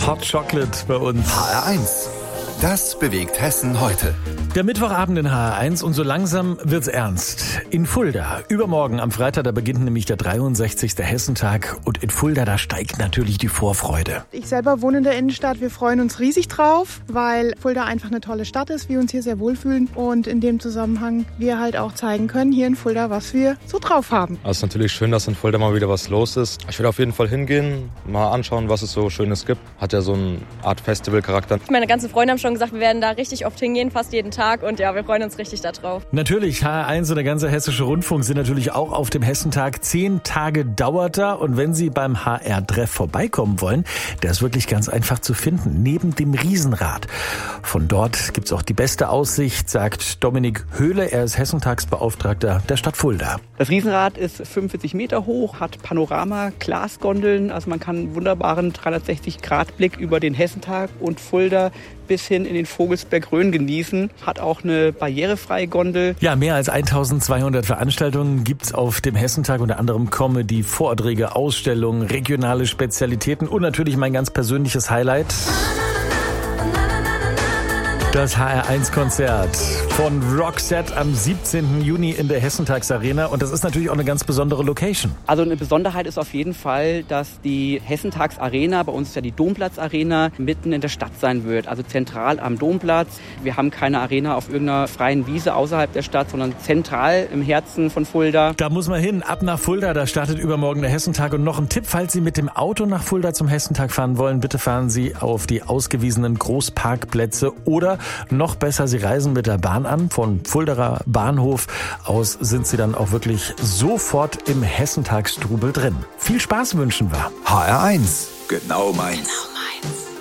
Hot Chocolate bei uns. HR1. Das bewegt Hessen heute. Der Mittwochabend in HR1 und so langsam wird's ernst. In Fulda, übermorgen am Freitag, da beginnt nämlich der 63. Hessentag und in Fulda, da steigt natürlich die Vorfreude. Ich selber wohne in der Innenstadt, wir freuen uns riesig drauf, weil Fulda einfach eine tolle Stadt ist, wir uns hier sehr wohlfühlen und in dem Zusammenhang wir halt auch zeigen können hier in Fulda, was wir so drauf haben. Also es ist natürlich schön, dass in Fulda mal wieder was los ist. Ich werde auf jeden Fall hingehen, mal anschauen, was es so Schönes gibt. Hat ja so eine Art Festivalcharakter. Meine ganzen Freunde haben schon gesagt, wir werden da richtig oft hingehen, fast jeden Tag. Und ja, wir freuen uns richtig darauf. Natürlich, HR1 und der ganze Hessische Rundfunk sind natürlich auch auf dem Hessentag. 10 Tage dauert er. Und wenn Sie beim HR-Treff vorbeikommen wollen, der ist wirklich ganz einfach zu finden, neben dem Riesenrad. Von dort gibt's auch die beste Aussicht, sagt Dominik Höhle. Er ist Hessentagsbeauftragter der Stadt Fulda. Das Riesenrad ist 45 Meter hoch, hat Panorama-Glasgondeln. Also man kann einen wunderbaren 360-Grad-Blick über den Hessentag und Fulda bis hin in den Vogelsberg-Rhön genießen. Hat auch eine barrierefreie Gondel. Ja, mehr als 1200 Veranstaltungen gibt's auf dem Hessentag. Unter anderem Comedy, Vorträge, Ausstellungen, regionale Spezialitäten und natürlich mein ganz persönliches Highlight: das HR1-Konzert von Roxette am 17. Juni in der Hessentagsarena. Und das ist natürlich auch eine ganz besondere Location. Also eine Besonderheit ist auf jeden Fall, dass die Hessentagsarena, bei uns ist ja die Domplatz-Arena, mitten in der Stadt sein wird. Also zentral am Domplatz. Wir haben keine Arena auf irgendeiner freien Wiese außerhalb der Stadt, sondern zentral im Herzen von Fulda. Da muss man hin, ab nach Fulda, da startet übermorgen der Hessentag. Und noch ein Tipp, falls Sie mit dem Auto nach Fulda zum Hessentag fahren wollen, bitte fahren Sie auf die ausgewiesenen Großparkplätze oder noch besser, Sie reisen mit der Bahn an. Von Fuldaer Bahnhof aus sind Sie dann auch wirklich sofort im Hessentagstrubel drin. Viel Spaß wünschen wir. HR1. Genau meins.